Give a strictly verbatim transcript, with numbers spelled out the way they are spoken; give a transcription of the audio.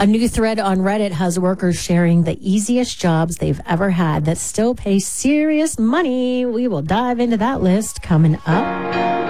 A new thread on Reddit has workers sharing the easiest jobs they've ever had that still pay serious money. We will dive into that list coming up.